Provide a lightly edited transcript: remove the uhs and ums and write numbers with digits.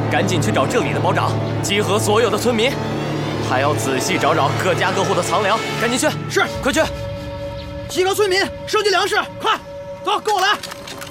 赶紧去找这里的保长，集合所有的村民，还要仔细找找各家各户的藏粮。赶紧去！ 是， 快去！ 集合村民，收集粮食，快，走，跟我来！